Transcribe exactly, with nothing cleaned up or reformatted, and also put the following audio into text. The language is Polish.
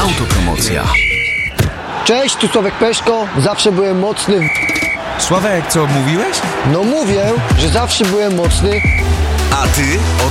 Autopromocja. Cześć, tu Sławek Peszko. Zawsze byłem mocny w... Sławek, co mówiłeś? No mówię, że zawsze byłem mocny. A ty